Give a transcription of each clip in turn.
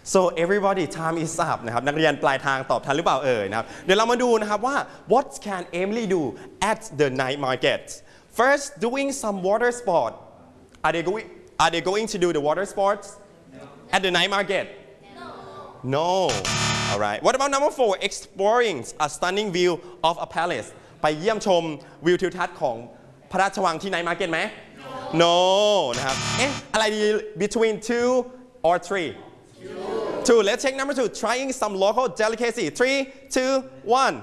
so everybody time is up นะครับนักเรียนปลายทางตอบทันหรือเปล่าเอ่ยนะครับเดี๋ยวเรามาดูนะครับว่า what can Emily do at the night market first doing some water sport are they going to do the water sports at the night market no alright what about number 4 exploring a stunning view of a palace ไปเยี่ยมชมวิวทิวทัศน์ของพระราชวังที่ night market ไหม no นะครับอะไรดี between 2 or 3 let's check number 2 trying some local delicacy 3 2 1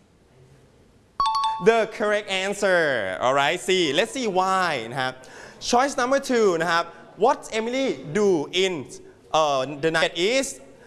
the correct answer alright see let's see why นะครับ choice number 2 นะครับ what Emily do in the night is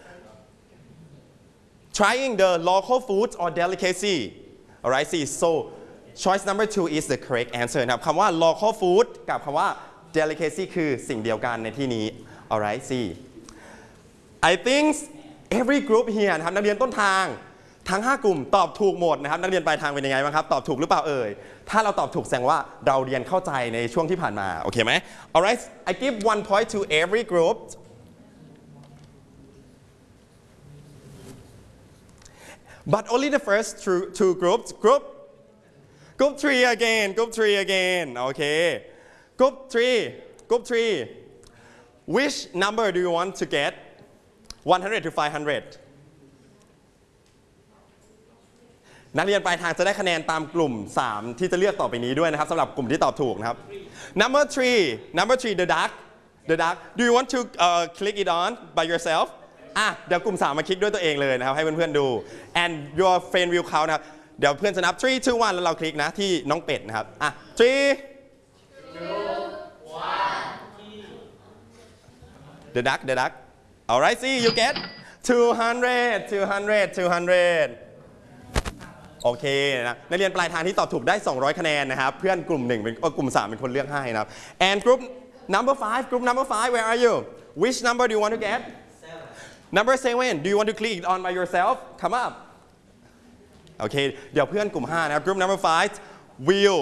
trying the local foods or delicacy alright see so choice number 2 is the correct answer นะครับคำว่า local food กับคำว่า delicacy คือสิ่งเดียวกันในที่นี้ alright see I think every group here นะครับนักเรียนต้นทางทั้ง5กลุ่มตอบถูกหมดนะครับนักเรียนปลายทางเป็นยังไงบ้างครับตอบถูกหรือเปล่าเอ่ยถ้าเราตอบถูกแสดงว่าเราเรียนเข้าใจในช่วงที่ผ่านมาโอเคไหม alright I give 1 point to every group but only the first two groups group 3 again okay group 3 which number do you want to get 100 to 500นักเรียนปลายทางจะได้คะแนนตามกลุ่ม3ที่จะเลือกต่อไปนี้ด้วยนะครับสำหรับกลุ่มที่ตอบถูกนะครับ number 3 the duck do you want to click it on by yourself เดี๋ยวกลุ่ม3มาคลิกด้วยตัวเองเลยนะครับให้เพื่อนๆดู and your friend will count นะครับเดี๋ยวเพื่อนจะนับ3 2 1แล้วเราคลิกนะที่น้องเป็ดนะครับ3 2 1 the duck alright see you get 200โอเคนะนักเรียนปลายทางที่ตอบถูกได้200คะแนนนะครับเพื่อนกลุ่ม1กลุ่ม3เป็นคนเลือกให้นะครับ and group number 5 where are you which number do you want to get number 7 do you want to click on by yourself come up โอเคเดี๋ยวเพื่อนกลุ่ม5นะครับ group number 5 will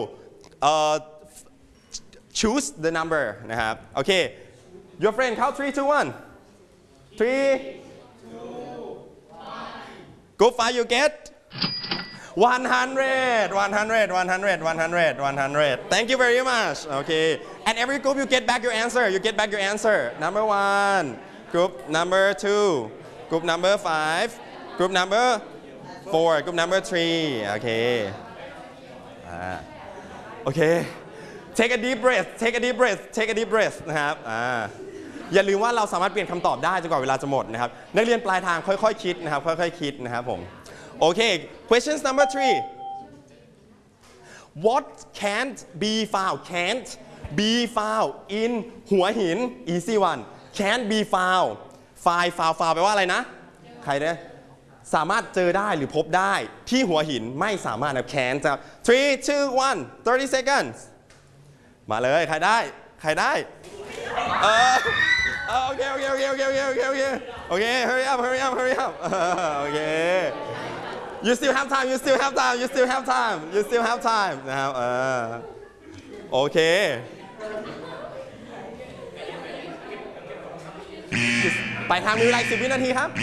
choose the number นะครับโอเค your friend count 3 2 1 3 group 5 you get 100 thank you very much okay and every group you get back your answer number 1 group number 2 group number 5 group number 4 group number 3 okay okay take a deep breath นะครับอย่าลืมว่าเราสามารถเปลี่ยนคำตอบได้จนกว่าเวลาจะหมดนะครับนักเรียนปลายทางค่อยๆคิดนะครับค่อยๆคิดนะครับผมOkay, questions number 3. What can't be found in หัวหิน easy one. Can't be found. found แปลว่าอะไรนะใครเนี่ยสามารถเจอได้หรือพบได้ที่หัวหินไม่สามารถนะ can't จะ3 2 1 30 seconds มาเลยใครได้โอเคhurry up okay You still have time นะครับโอเคไปทางมีเวลา10 วินาทีครับ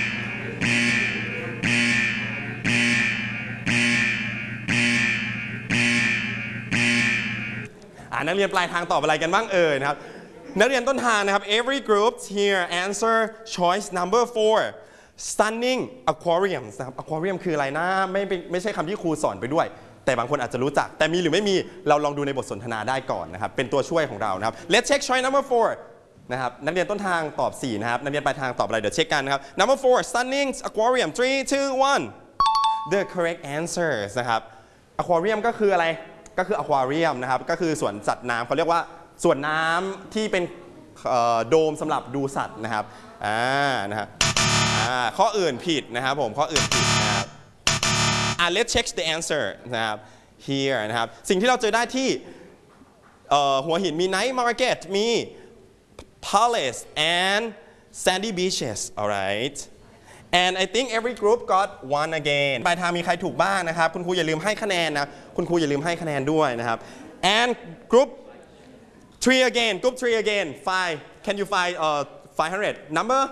นักเรียนปลายทางตอบอะไรกันบ้างเอ่ยนะครับนักเรียนต้นทางนะครับ every group here answer choice number 4 stunning aquarium นะครับ aquarium คืออะไรนะไม่ใช่คำที่ครูสอนไปด้วยแต่บางคนอาจจะรู้จักแต่มีหรือไม่มีเราลองดูในบทสนทนาได้ก่อนนะครับเป็นตัวช่วยของเรานะครับ let's check choice number 4นะครับนักเรียนต้นทางตอบ4นะครับนักเรียนปลายทางตอบอะไรเดี๋ยวเช็คกันนะครับ number 4 stunning aquarium 3 2 1 the correct answers นะครับ aquarium ก็คืออะไรก็คือ aquarium นะครับก็คือสวนสัตว์น้ำเขาเรียกว่าสวนน้ำที่เป็นโดมสำหรับดูสัตว์นะครับนะครับข้ออื่นผิดนะครับผมข้ออื่นผิดนะครับlet's check the answer นะครับ here นะครับสิ่งที่เราเจอได้ที่หัวหินมี night market มี palace and sandy beaches alright and I think every group got one again ปลายทางมีใครถูกบ้างนะครับคุณครูอย่าลืมให้คะแนนนะคุณครูอย่าลืมให้คะแนนด้วยนะครับ and group 3 again 5 can you find 500 number